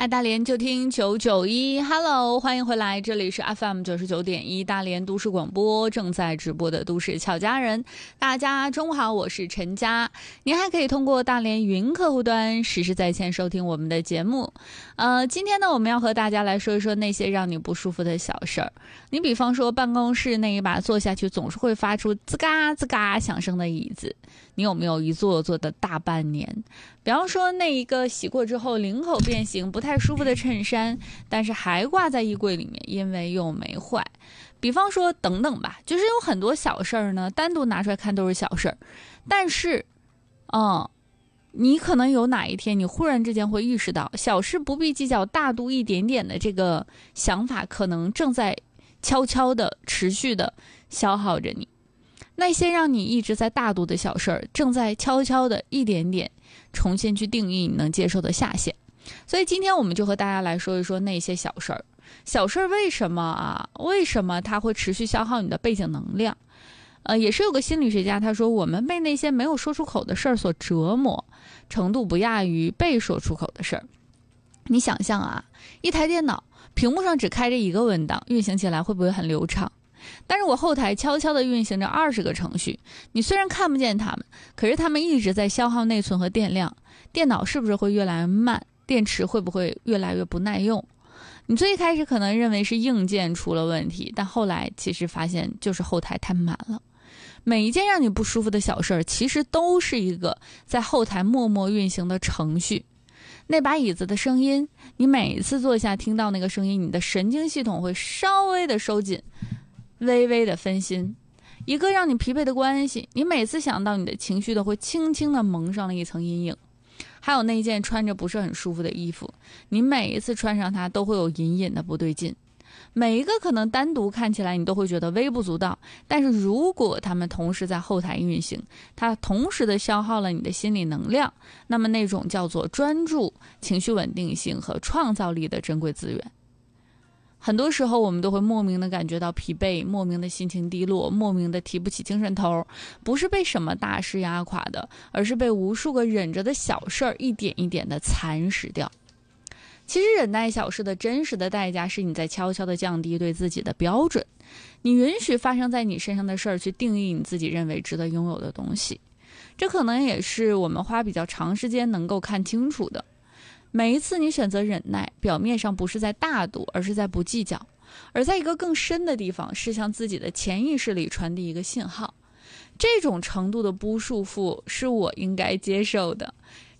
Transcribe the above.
爱大连就听991 Hello， 欢迎回来，这里是 FM 99.1大连都市广播，正在直播的都市俏佳人。大家中午好，我是陈佳。您还可以通过大连云客户端实时在线收听我们的节目。今天呢，我们要和大家来说一说那些让你不舒服的小事儿。你比方说办公室那一把坐下去总是会发出吱嘎吱嘎响声的椅子，你有没有一坐的大半年？比方说那一个洗过之后领口变形不太舒服的衬衫，但是还挂在衣柜里面，因为又没坏。比方说等等吧，就是有很多小事儿呢，单独拿出来看都是小事儿，但是你可能有哪一天你忽然之间会意识到，小事不必计较，大度一点点的这个想法可能正在悄悄的持续的消耗着你。那些让你一直在大度的小事儿，正在悄悄的一点点重新去定义你能接受的下限。所以今天我们就和大家来说一说那些小事儿。小事儿为什么它会持续消耗你的背景能量？也是有个心理学家他说，我们被那些没有说出口的事儿所折磨，程度不亚于被说出口的事儿。你想象啊，一台电脑屏幕上只开着一个文档，运行起来会不会很流畅？但是我后台悄悄地运行着20个程序，你虽然看不见它们，可是它们一直在消耗内存和电量，电脑是不是会越来越慢？电池会不会越来越不耐用？你最开始可能认为是硬件出了问题，但后来其实发现就是后台太满了。每一件让你不舒服的小事儿，其实都是一个在后台默默运行的程序。那把椅子的声音，你每一次坐下听到那个声音，你的神经系统会稍微的收紧，微微的分心。一个让你疲惫的关系，你每次想到你的情绪都会轻轻的蒙上了一层阴影。还有那件穿着不是很舒服的衣服，你每一次穿上它都会有隐隐的不对劲。每一个可能单独看起来你都会觉得微不足道，但是如果它们同时在后台运行，它同时的消耗了你的心理能量，那么那种叫做专注、情绪稳定性和创造力的珍贵资源。很多时候我们都会莫名的感觉到疲惫，莫名的心情低落，莫名的提不起精神头，不是被什么大事压垮的，而是被无数个忍着的小事儿一点一点的蚕食掉。其实忍耐小事的真实的代价是你在悄悄地降低对自己的标准，你允许发生在你身上的事儿去定义你自己认为值得拥有的东西。这可能也是我们花比较长时间能够看清楚的。每一次你选择忍耐，表面上不是在大度，而是在不计较，而在一个更深的地方是向自己的潜意识里传递一个信号。这种程度的不束缚是我应该接受的，